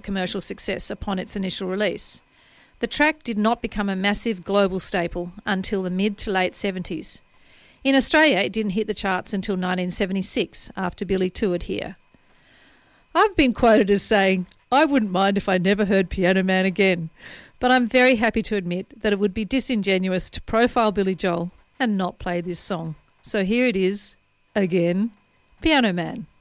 commercial success upon its initial release. The track did not become a massive global staple until the mid to late 70s. In Australia, it didn't hit the charts until 1976, after Billy toured here. I've been quoted as saying, "I wouldn't mind if I never heard Piano Man again," but I'm very happy to admit that it would be disingenuous to profile Billy Joel and not play this song. So here it is, again, Piano Man.